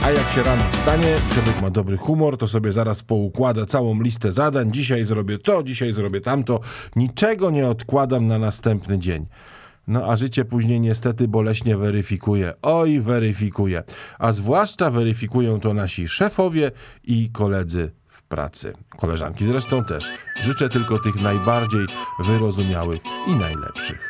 A jak się rano wstanie, człowiek ma dobry humor, to sobie zaraz poukłada całą listę zadań. Dzisiaj zrobię to, dzisiaj zrobię tamto. Niczego nie odkładam na następny dzień. No a życie później niestety boleśnie weryfikuje. Oj, weryfikuje. A zwłaszcza weryfikują to nasi szefowie i koledzy w pracy. Koleżanki zresztą też. Życzę tylko tych najbardziej wyrozumiałych i najlepszych.